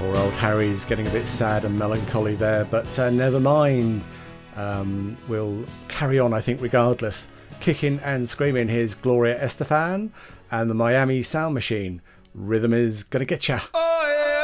Poor old Harry's getting a bit sad and melancholy there, but never mind. We'll carry on, I think, regardless. Kicking and screaming, here's Gloria Estefan and the Miami Sound Machine. Rhythm is gonna get ya.